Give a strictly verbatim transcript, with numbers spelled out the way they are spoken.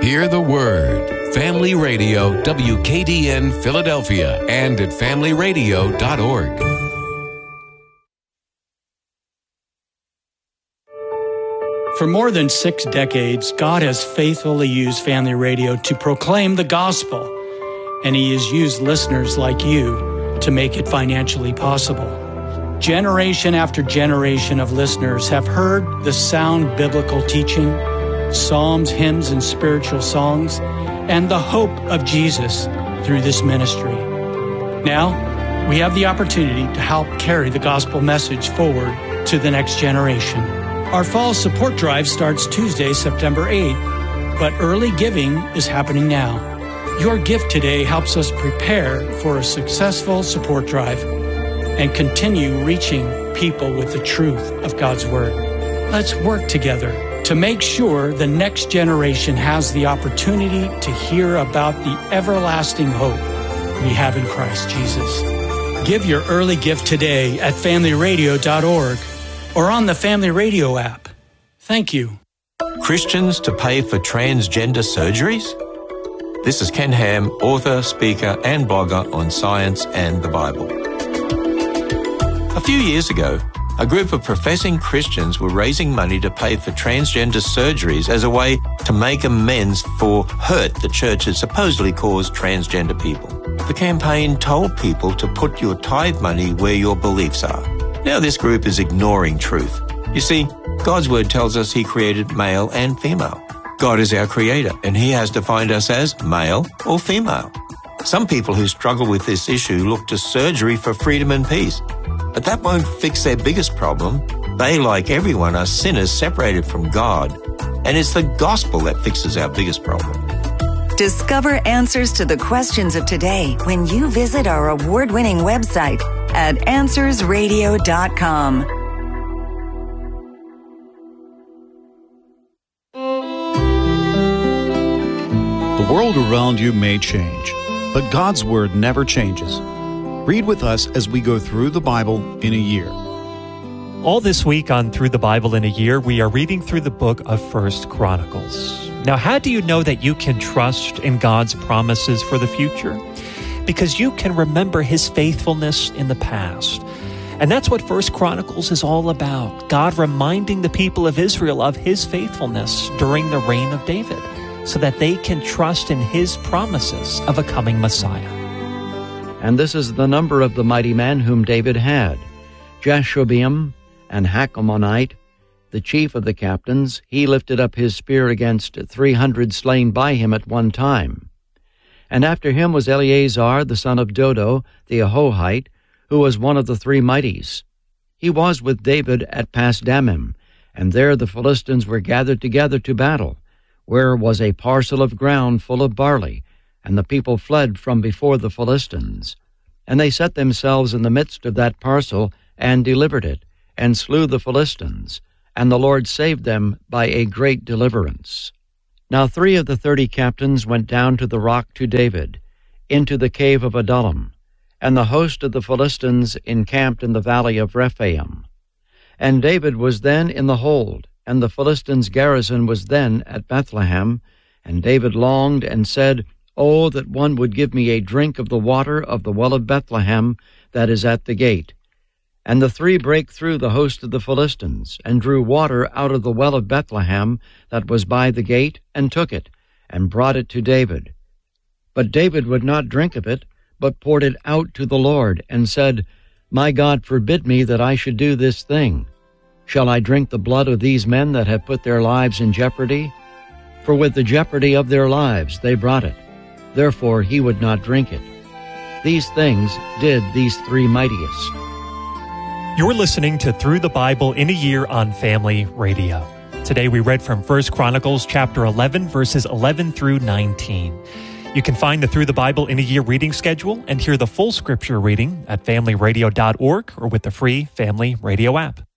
Hear the Word. Family Radio, W K D N Philadelphia, and at family radio dot org. For more than six decades, God has faithfully used Family Radio to proclaim the gospel, and He has used listeners like you to make it financially possible. Generation after generation of listeners have heard the sound biblical teaching, psalms, hymns, and spiritual songs, and the hope of Jesus through this ministry. Now, we have the opportunity to help carry the gospel message forward to the next generation. Our fall support drive starts Tuesday, September eighth, but early giving is happening now. Your gift today helps us prepare for a successful support drive and continue reaching people with the truth of God's Word. Let's work together to make sure the next generation has the opportunity to hear about the everlasting hope we have in Christ Jesus. Give your early gift today at family radio dot org or on the Family Radio app. Thank you. Christians to pay for transgender surgeries? This is Ken Ham, author, speaker, and blogger on science and the Bible. A few years ago, a group of professing Christians were raising money to pay for transgender surgeries as a way to make amends for hurt the church had supposedly caused transgender people. The campaign told people to put your tithe money where your beliefs are. Now this group is ignoring truth. You see, God's Word tells us He created male and female. God is our Creator, and He has defined us as male or female. Some people who struggle with this issue look to surgery for freedom and peace. But that won't fix their biggest problem. They, like everyone, are sinners separated from God, and it's the gospel that fixes our biggest problem. Discover answers to the questions of today when you visit our award-winning website at answers radio dot com. The world around you may change, but God's Word never changes. Read with us as we go through the Bible in a year. All this week on Through the Bible in a Year, we are reading through the book of First Chronicles. Now, how do you know that you can trust in God's promises for the future? Because you can remember His faithfulness in the past. And that's what First Chronicles is all about. God reminding the people of Israel of His faithfulness during the reign of David, so that they can trust in His promises of a coming Messiah. And this is the number of the mighty men whom David had: Jashobeam and Hachmonite, the chief of the captains. He lifted up his spear against three hundred slain by him at one time. And after him was Eleazar, the son of Dodo, the Ahohite, who was one of the three mighties. He was with David at Pasdammim, and there the Philistines were gathered together to battle, where was a parcel of ground full of barley, and the people fled from before the Philistines. And they set themselves in the midst of that parcel, and delivered it, and slew the Philistines, and the Lord saved them by a great deliverance. Now three of the thirty captains went down to the rock to David, into the cave of Adullam, and the host of the Philistines encamped in the valley of Rephaim. And David was then in the hold, and the Philistines' garrison was then at Bethlehem, and David longed and said, Oh, that one would give me a drink of the water of the well of Bethlehem that is at the gate. And the three brake through the host of the Philistines, and drew water out of the well of Bethlehem that was by the gate, and took it, and brought it to David. But David would not drink of it, but poured it out to the Lord, and said, My God forbid me that I should do this thing. Shall I drink the blood of these men that have put their lives in jeopardy? For with the jeopardy of their lives they brought it. Therefore he would not drink it. These things did these three mightiest. You're listening to Through the Bible in a Year on Family Radio. Today we read from First Chronicles chapter eleven, verses eleven through nineteen. You can find the Through the Bible in a Year reading schedule and hear the full scripture reading at family radio dot org or with the free Family Radio app.